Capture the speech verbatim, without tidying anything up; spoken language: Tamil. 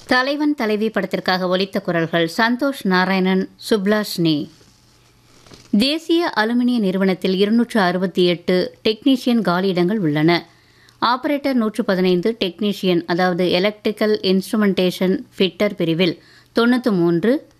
தலைவன் தலைவி படத்திற்காக ஒலித்த குரல்கள் சந்தோஷ் நாராயணன், சுப்லாஷ்னி. தேசிய அலுமினிய நிறுவனத்தில் இருநூற்று அறுபத்தி எட்டு டெக்னீஷியன் காலியிடங்கள் உள்ளன. ஆபரேட்டர் நூற்று பதினைந்து, டெக்னீஷியன் அதாவது எலக்ட்ரிக்கல் இன்ஸ்ட்ருமெண்டேஷன் ஃபிட்டர் பிரிவில் தொண்ணூற்று மூன்று,